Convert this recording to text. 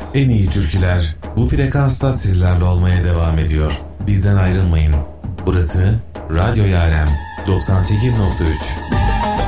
en iyi türküler bu frekansta sizlerle olmaya devam ediyor. Bizden ayrılmayın. Burası Radyo Yarem 98.3.